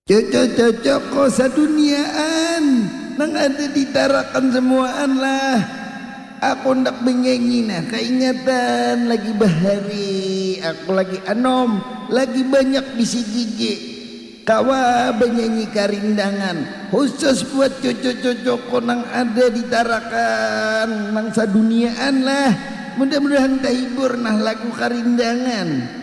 Cocok-cocok ko sa duniaan nang ada ditarakan semuaan lah. Aku ndak benyanyi nah keingatan lagi bahari. Aku lagi anom, lagi banyak bisi gigi. Kawa benyanyi karindangan khusus buat cocok-cocok ko nang ada ditarakan nang sa duniaan lah. Mudah-mudahan terhibur nah lagu karindangan.